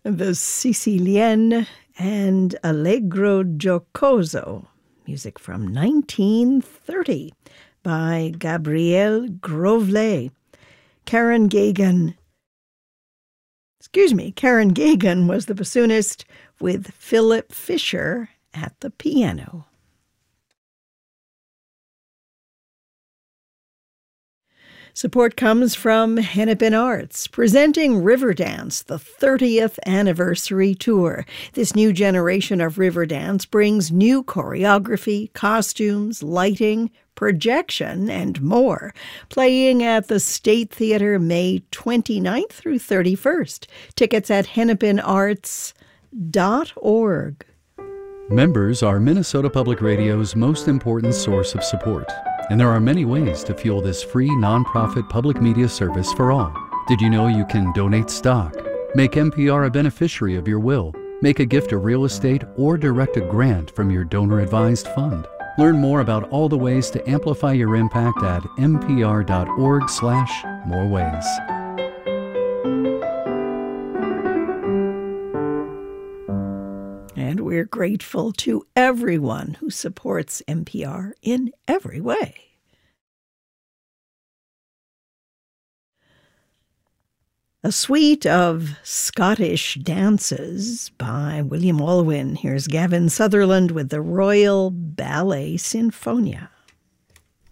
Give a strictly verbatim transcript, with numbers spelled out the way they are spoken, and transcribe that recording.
The Sicilienne and Allegro Giocoso, music from nineteen thirty by Gabriele Grovlet. Karen Gagan, excuse me, Karen Gagan was the bassoonist with Philip Fisher at the piano. Support comes from Hennepin Arts, presenting Riverdance, the thirtieth anniversary tour. This new generation of Riverdance brings new choreography, costumes, lighting, projection, and more, playing at the State Theatre May twenty-ninth through thirty-first. Tickets at hennepin arts dot org. Members are Minnesota Public Radio's most important source of support. And there are many ways to fuel this free nonprofit public media service for all. Did you know you can donate stock, make N P R a beneficiary of your will, make a gift of real estate, or direct a grant from your donor-advised fund? Learn more about all the ways to amplify your impact at npr.org slash more ways. And we're grateful to everyone who supports N P R in every way. A suite of Scottish dances by William Olwyn. Here's Gavin Sutherland with the Royal Ballet Sinfonia.